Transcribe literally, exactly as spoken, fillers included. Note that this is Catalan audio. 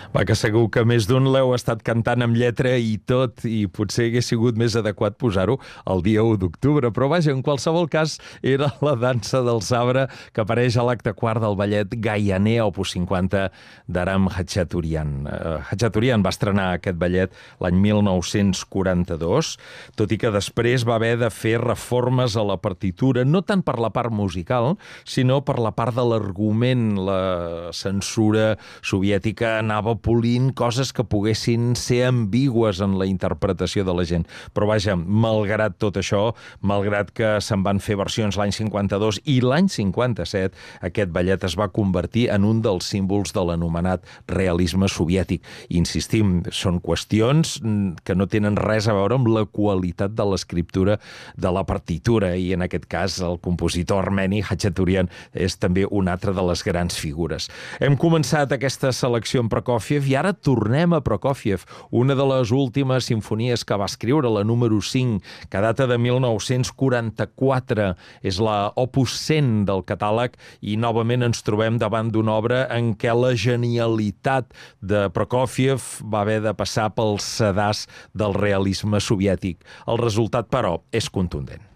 Va, que segur que més d'un l'heu estat cantant amb lletra i tot, i potser hagués sigut més adequat posar-ho el dia u d'octubre, però vaja, en qualsevol cas, era la dansa del sabre que apareix a l'acte quart del ballet Gaianer, opus cinquanta, d'Aram Khachaturian. Uh, Khachaturian va estrenar aquest ballet l'any mil nou-cents quaranta-dos, tot i que després va haver de fer reformes a la partitura, no tant per la part musical, sinó per la part de l'argument. La censura soviètica anava polint coses que poguessin ser ambigües en la interpretació de la gent. Però vaja, malgrat tot això, malgrat que se'n van fer versions l'any cinquanta-dos i l'any cinquanta-set, aquest ballet es va convertir en un dels símbols de l'anomenat realisme soviètic. Insistim, són qüestions que no tenen res a veure amb la qualitat de l'escriptura de la partitura, i en aquest cas el compositor armeni Khachaturian és també una altra de les grans figures. Hem començat aquesta selecció en Prokofiev i ara tornem a Prokofiev, una de les últimes simfonies que va escriure, la número cinc, que data de mil nou-cents quaranta-quatre. És la opus cent del catàleg i novament ens trobem davant d'una obra en què la genialitat de Prokofiev va haver de passar pel sedàs del realisme soviètic. El resultat, però, és contundent.